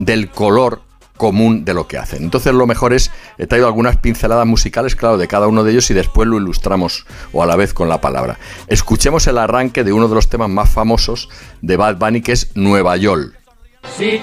del color común de lo que hacen. Entonces lo mejor es, he traído algunas pinceladas musicales, claro, de cada uno de ellos y después lo ilustramos o a la vez con la palabra. Escuchemos el arranque de uno de los temas más famosos de Bad Bunny, que es Nueva York. Sí.